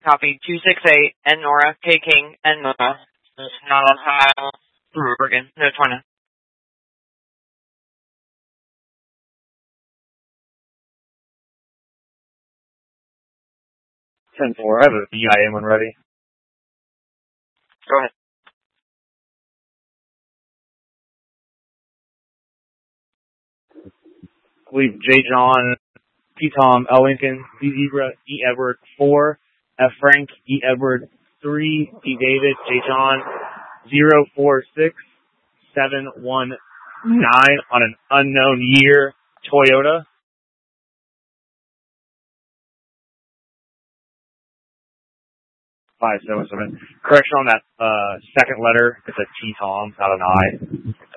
Copy 268, N Nora, K King, N Nora. Not on Ohio, Oregon, no 20. 10-4, I have a BIM when ready. Go ahead. I believe J. John, P. Tom, L. Lincoln, C. Zebra, E. Edward 4, F. Frank, E. Edward 3, P. David, J. John 046719 on an unknown year Toyota. 577. Correction on that second letter. It's a T Tom, not an I.